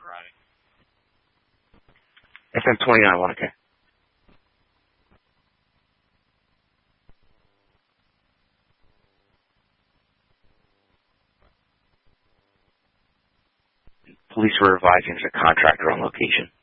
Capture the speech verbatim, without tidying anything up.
F M twenty-nine, one okay. Police were advising there's a contractor on location.